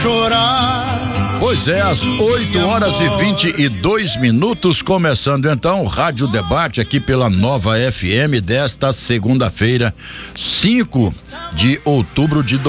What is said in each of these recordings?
Pois é, às 8h22, começando então o Rádio Debate aqui pela Nova FM desta segunda-feira, 5 de outubro de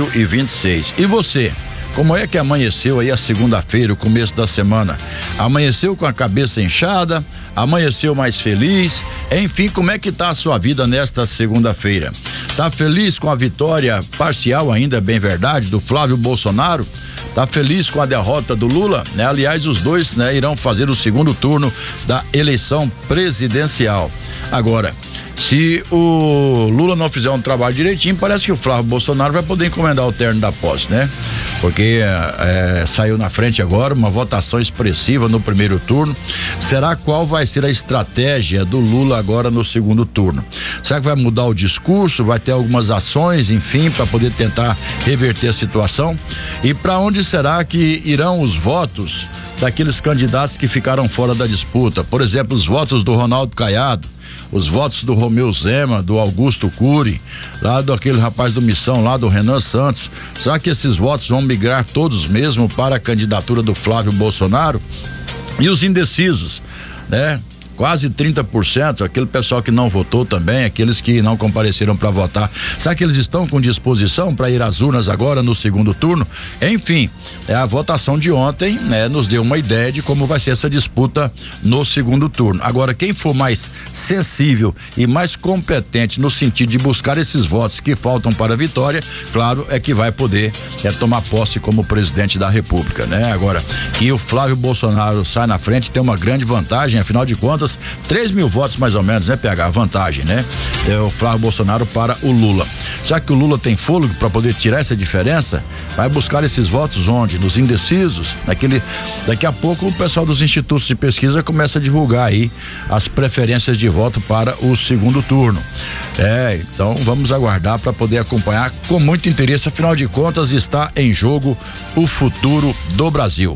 2026. E você? Como é que amanheceu aí a segunda-feira, o começo da semana? Amanheceu com a cabeça inchada? Amanheceu mais feliz? Enfim, como é que tá a sua vida nesta segunda-feira? Tá feliz com a vitória parcial ainda, bem verdade, do Flávio Bolsonaro? Tá feliz com a derrota do Lula? Né? Aliás, os dois, né, irão fazer o segundo turno da eleição presidencial. Agora, se o Lula não fizer um trabalho direitinho, parece que o Flávio Bolsonaro vai poder encomendar o terno da posse, né? Porque saiu na frente agora uma votação expressiva no primeiro turno. Será qual vai ser a estratégia do Lula agora no segundo turno? Será que vai mudar o discurso? Vai ter algumas ações, enfim, para poder tentar reverter a situação? E para onde será que irão os votos daqueles candidatos que ficaram fora da disputa? Por exemplo, os votos do Ronaldo Caiado, os votos do Romeu Zema, do Augusto Cury, lá do aquele rapaz do Missão, lá do Renan Santos. Será que esses votos vão migrar todos mesmo para a candidatura do Flávio Bolsonaro? E os indecisos, né? Quase 30%, aquele pessoal que não votou também, aqueles que não compareceram para votar. Será que eles estão com disposição para ir às urnas agora no segundo turno? Enfim, a votação de ontem, né, nos deu uma ideia de como vai ser essa disputa no segundo turno. Agora, quem for mais sensível e mais competente no sentido de buscar esses votos que faltam para a vitória, claro, é que vai poder tomar posse como presidente da República, né? Agora, que o Flávio Bolsonaro sai na frente tem uma grande vantagem, afinal de contas, 3.000 votos mais ou menos, né, PH? Vantagem, né? É o Flávio Bolsonaro para o Lula. Será que o Lula tem fôlego para poder tirar essa diferença? Vai buscar esses votos onde? Nos indecisos? Daqui a pouco o pessoal dos institutos de pesquisa começa a divulgar aí as preferências de voto para o segundo turno. Então vamos aguardar para poder acompanhar com muito interesse, afinal de contas está em jogo o futuro do Brasil.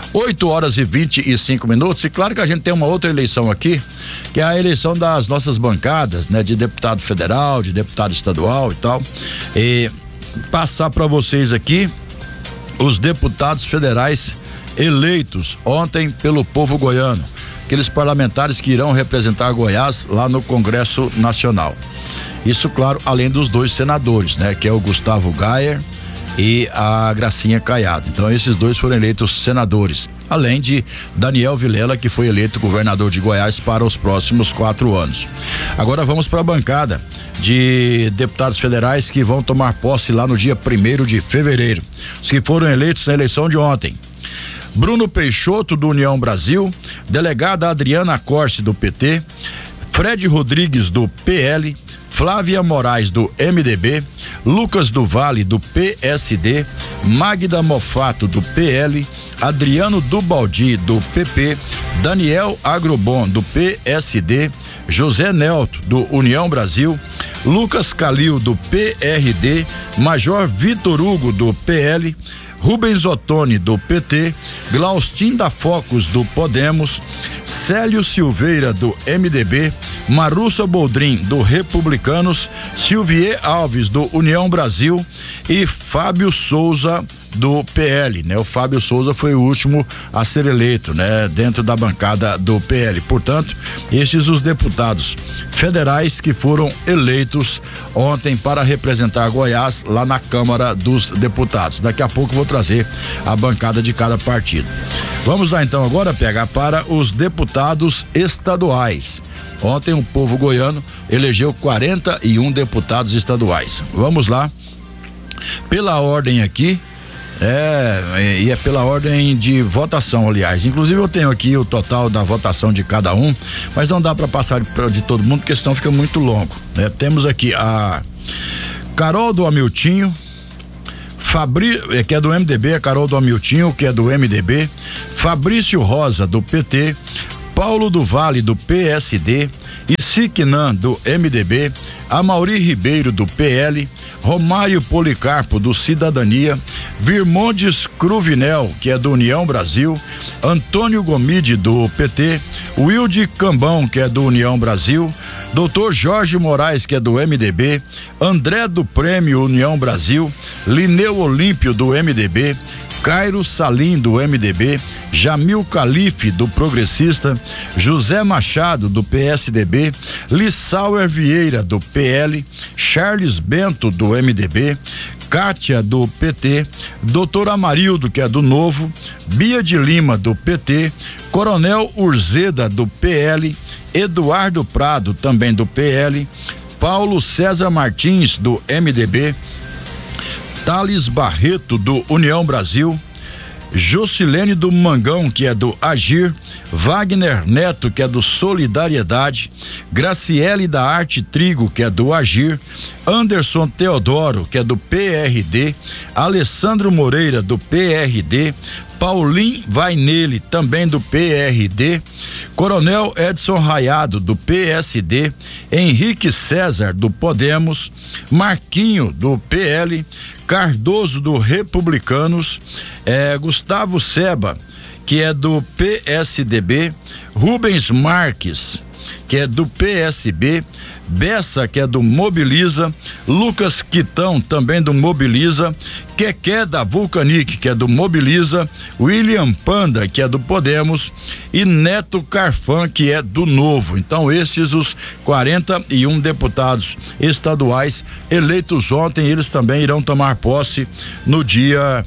8h25, e claro que a gente tem uma outra eleição aqui, que é a eleição das nossas bancadas, né? De deputado federal, de deputado estadual e tal, e passar para vocês aqui os deputados federais eleitos ontem pelo povo goiano, aqueles parlamentares que irão representar Goiás lá no Congresso Nacional. Isso, claro, além dos dois senadores, né? Que é o Gustavo Gayer e a Gracinha Caiado. Então esses dois foram eleitos senadores, além de Daniel Vilela, que foi eleito governador de Goiás para os próximos 4 anos. Agora vamos para a bancada de deputados federais que vão tomar posse lá no dia 1º de fevereiro. Os que foram eleitos na eleição de ontem: Bruno Peixoto, do União Brasil, delegada Adriana Corse, do PT, Fred Rodrigues, do PL, Flávia Moraes, do MDB, Lucas do Vale, do PSD, Magda Mofato, do PL, Adriano Dubaldi, do PP, Daniel Agrobon, do PSD, José Nelto, do União Brasil, Lucas Calil, do PRD, Major Vitor Hugo, do PL, Rubens Ottoni, do PT, Glaustin da Focus, do Podemos, Célio Silveira, do MDB, Marussa Boldrin, do Republicanos, Silvier Alves, do União Brasil e Fábio Souza, do PL, né? O Fábio Souza foi o último a ser eleito, né? Dentro da bancada do PL. Portanto, estes os deputados federais que foram eleitos ontem para representar Goiás lá na Câmara dos Deputados. Daqui a pouco eu vou trazer a bancada de cada partido. Vamos lá então agora pegar para os deputados estaduais. Ontem o povo goiano elegeu 41 deputados estaduais. Vamos lá. Pela ordem aqui, e é pela ordem de votação, aliás. Inclusive eu tenho aqui o total da votação de cada um, mas não dá para passar de todo mundo, porque senão fica muito longo, né? Temos aqui a Carol do Amiltinho, que é do MDB, a Carol do Amiltinho, que é do MDB, Fabrício Rosa, do PT, Paulo do Vale, do PSD, Isiquinan, do MDB, Amaury Ribeiro, do PL, Romário Policarpo, do Cidadania, Virmondes Cruvinel, que é do União Brasil, Antônio Gomide, do PT, Wilde Cambão, que é do União Brasil, Dr. Jorge Moraes, que é do MDB, André do Prêmio União Brasil, Lineu Olímpio, do MDB, Cairo Salim, do MDB, Jamil Calife, do Progressista, José Machado, do PSDB, Lissauer Vieira, do PL, Charles Bento, do MDB, Kátia, do PT, Doutor Amarildo, que é do Novo, Bia de Lima, do PT, Coronel Urzeda, do PL, Eduardo Prado, também do PL, Paulo César Martins, do MDB, Thales Barreto, do União Brasil, Jocilene do Mangão, que é do Agir, Wagner Neto, que é do Solidariedade, Graciele da Arte Trigo, que é do Agir, Anderson Teodoro, que é do PRD, Alessandro Moreira, do PRD, Paulinho Vai Nele, também do PRD, Coronel Edson Raiado, do PSD, Henrique César, do Podemos, Marquinho, do PL, Cardoso, do Republicanos, Gustavo Seba, que é do PSDB, Rubens Marques, que é do PSB, Bessa, que é do Mobiliza, Lucas Quitão, também do Mobiliza, Quequé da Vulcanic, que é do Mobiliza, William Panda, que é do Podemos, e Neto Carfan, que é do Novo. Então, esses os 41 deputados estaduais eleitos ontem, eles também irão tomar posse no dia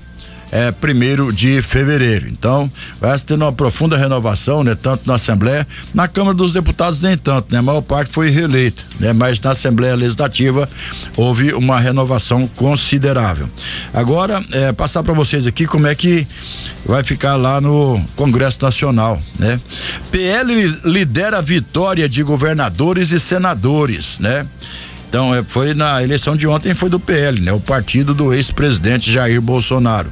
1º de fevereiro. Então, vai tendo uma profunda renovação, né? Tanto na Assembleia, na Câmara dos Deputados nem tanto, né? A maior parte foi reeleita, né? Mas na Assembleia Legislativa houve uma renovação considerável. Agora, passar para vocês aqui como é que vai ficar lá no Congresso Nacional, né? PL lidera a vitória de governadores e senadores, né? Então, foi na eleição de ontem, foi do PL, né? O partido do ex-presidente Jair Bolsonaro.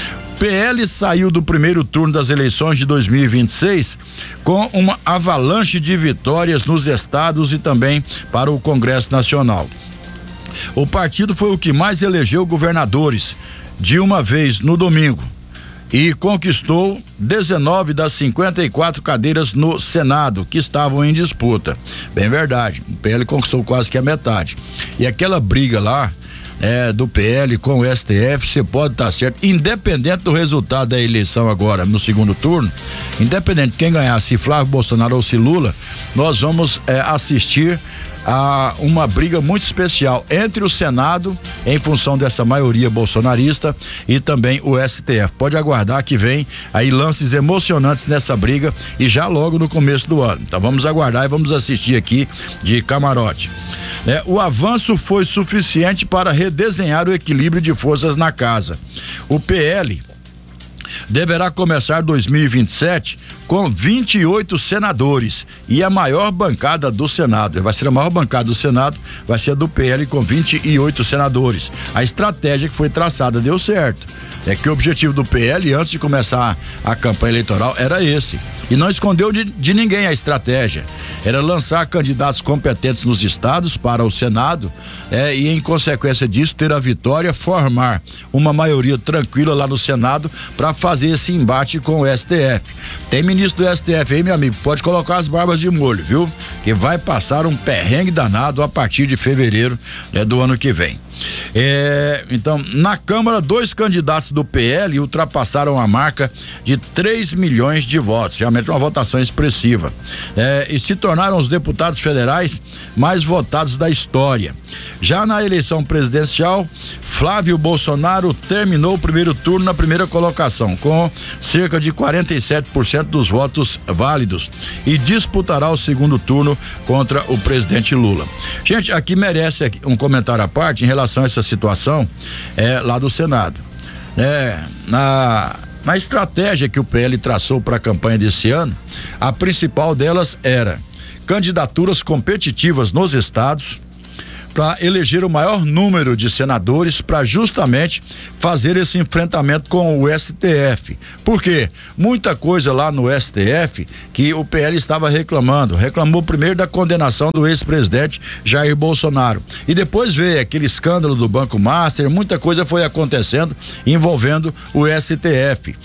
PL saiu do primeiro turno das eleições de 2026 com uma avalanche de vitórias nos estados e também para o Congresso Nacional. O partido foi o que mais elegeu governadores de uma vez no domingo e conquistou 19 das 54 cadeiras no Senado que estavam em disputa. Bem verdade, o PL conquistou quase que a metade. E aquela briga lá do PL com o STF, você pode estar certo, independente do resultado da eleição agora no segundo turno, independente de quem ganhar, se Flávio Bolsonaro ou se Lula, nós vamos assistir a uma briga muito especial entre o Senado, em função dessa maioria bolsonarista, e também o STF. Pode aguardar que vem aí lances emocionantes nessa briga e já logo no começo do ano. Então vamos aguardar e vamos assistir aqui de camarote. O avanço foi suficiente para redesenhar o equilíbrio de forças na casa. O PL deverá começar 2027 com 28 senadores e a maior bancada do Senado. Vai ser a maior bancada do Senado, vai ser a do PL com 28 senadores. A estratégia que foi traçada deu certo. É que o objetivo do PL antes de começar a campanha eleitoral era esse. E não escondeu de ninguém a estratégia. Era lançar candidatos competentes nos estados para o Senado, e em consequência disso ter a vitória, formar uma maioria tranquila lá no Senado para fazer esse embate com o STF. Tem ministro do STF aí, meu amigo, pode colocar as barbas de molho, viu? Que vai passar um perrengue danado a partir de fevereiro, do ano que vem. Então, na Câmara, 2 candidatos do PL ultrapassaram a marca de 3 milhões de votos, realmente uma votação expressiva, e se tornaram os deputados federais mais votados da história. Já na eleição presidencial, Flávio Bolsonaro terminou o primeiro turno na primeira colocação, com cerca de 47% dos votos válidos, e disputará o segundo turno contra o presidente Lula. Gente, aqui merece um comentário à parte em relação a essa situação lá do Senado. Na estratégia que o PL traçou para a campanha desse ano, a principal delas era candidaturas competitivas nos estados, para eleger o maior número de senadores para justamente fazer esse enfrentamento com o STF. Por quê? Muita coisa lá no STF que o PL estava reclamou primeiro da condenação do ex-presidente Jair Bolsonaro e depois veio aquele escândalo do Banco Master, muita coisa foi acontecendo envolvendo o STF.